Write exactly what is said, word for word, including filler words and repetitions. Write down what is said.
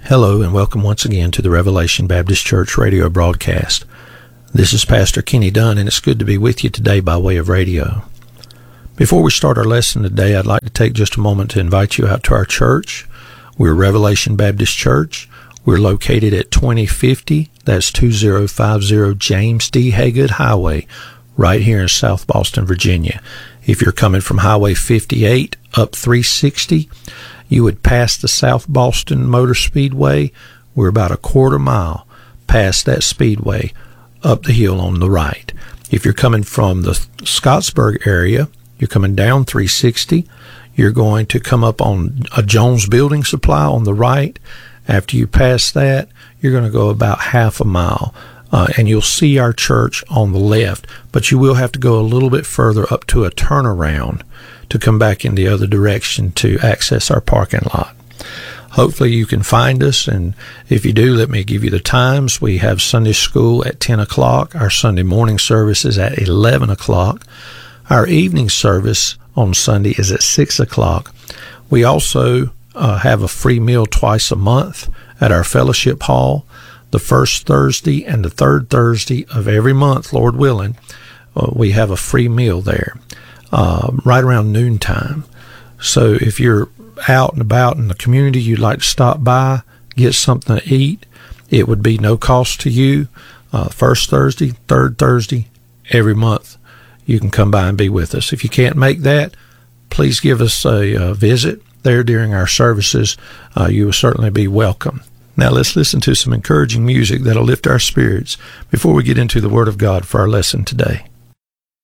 Hello and welcome once again to the Revelation Baptist Church radio broadcast. This is Pastor Kenny Dunn, and it's good to be with you today by way of radio. Before we start our lesson today, I'd like to take just a moment to invite you out to our church. We're Revelation Baptist Church. We're located at twenty fifty, that's two thousand fifty James D. Haygood Highway, right here in South Boston, Virginia. If you're coming from Highway fifty-eight up three sixty, you would pass the South Boston Motor Speedway. We're about a quarter mile past that speedway up the hill on the right. If you're coming from the Scottsburg area, you're coming down three sixty. You're going to come up on a Jones Building Supply on the right. After you pass that, you're going to go about half a mile, uh, and you'll see our church on the left. But you will have to go a little bit further up to a turnaround to come back in the other direction to access our parking lot. Hopefully you can find us, and if you do, let me give you the times. We have Sunday school at ten o'clock. Our Sunday morning service is at eleven o'clock. Our evening service on Sunday is at six o'clock. We also uh, have a free meal twice a month at our fellowship hall. The first Thursday and the third Thursday of every month, Lord willing, uh, we have a free meal there. Uh, right around noontime. So if you're out and about in the community, you'd like to stop by, get something to eat, it would be no cost to you. Uh, first Thursday, third Thursday, every month, you can come by and be with us. If you can't make that, please give us a, a visit there during our services. Uh, you will certainly be welcome. Now let's listen to some encouraging music that'll lift our spirits before we get into the Word of God for our lesson today.